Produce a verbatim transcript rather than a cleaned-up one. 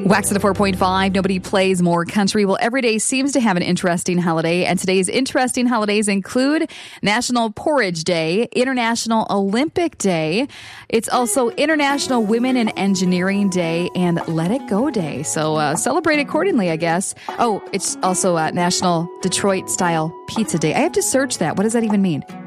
Wax at a four point five. Nobody plays more country. Well, every day seems to have an interesting holiday, and today's interesting holidays include National Porridge Day, International Olympic Day. It's also International Women in Engineering Day and Let It Go Day. So uh, celebrate accordingly, I guess. Oh, it's also uh, National Detroit Style Pizza Day. I have to search that. What does that even mean?